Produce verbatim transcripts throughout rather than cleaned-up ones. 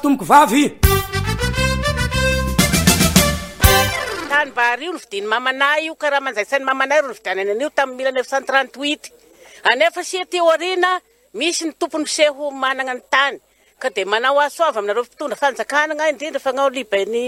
tomboko vavy tany bary io novidiny mamanay io karaha manjaisainy mamanay ro novidianany an'io tamin'ny mille neuf cent trente-huit anefa sia ty orina misy ny tompony seho manana ny tany ka de manao asoava aminareo fitondra fanjakana indrindra fagnao libeny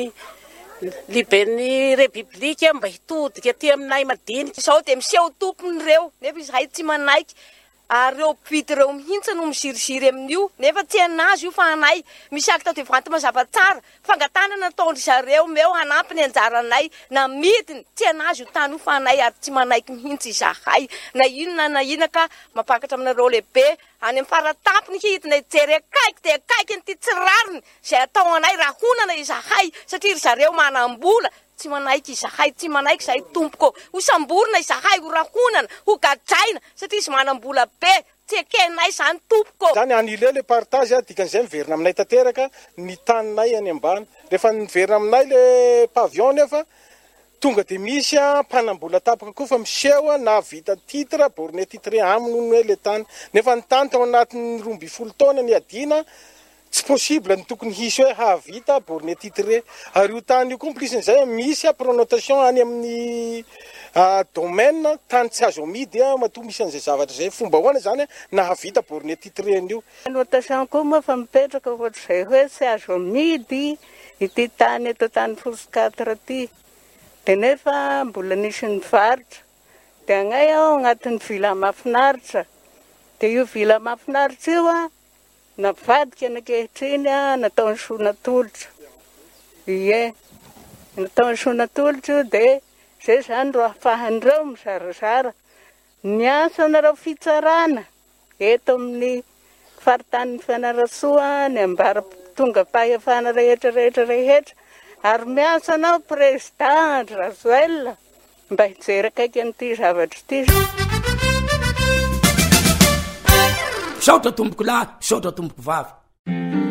libeny repiblika mba hitodika ty aminay madinika sao de miseho tompony reo nefa izy hay tsy manaiky ary reo mpividy reo mihitsy no misiriziry amin'io nefa tsy anazy io fa anay misy aky tao de vanty mazava tsara fangatana nataondry zareo meo hanampy ny anjaranay na midiny tsy anazy io tany io fa anay ary tsy manaiky mihitsy izahay na inona na ina ka mampakatra aminareo lehibe any amin'ny faratampony hidina jery akaiky de akaiky nyty tsirariny zay atao anay raha honana izahay satria ry zareo manam-bola tsy manaiky izahay tsy manaiky zahay tompoko ho samborina izahay ho rahonana ho gadraina satria izy manam-bola be tsy ekenay zany tompoko zany anile le partage dikan'izay miverina aminay tanteraka ny taninay any ambany rehefa niverina aminay le pavion nefa tonga de misy a mpanambola tapaka koa fa miseho na vita titre borné titre aminy hoe le tany nefa ny tany tao anatin'ny roa amby folo taona ny adina tsy possible ny tokony hisy hoe havita borné titre ary io tany io koa plus n'izay misy a pronotation any amin'ny domaine tany tsy azo amidy a matoa misy an'izay zavatra zay fomba hoana zany na havita borné titre an'io notation koa moa fa mipetraka ohatr'izay hoe tsy azo amidy ity tany eto tany fosikatra ty de nefa mbola nisy ny varitra de agnay aho agnatin'ny vila mahafinaritra de io vila mahafinaritra io a navadika nakehitriny a natao ny sonatolotra ie natao ny sonatolotra io de zay zany ro ahafahan'ireo mizarazara ny asa nareo fitsarana eto amin'ny faritany fianarasoa ny ambara tonga fahefana rehetra rehetra rehetra ary miasa anao président Razoel mba hijery akaiky an'ity zavatra ity saotra tomboko lahy saotra tomboko vavy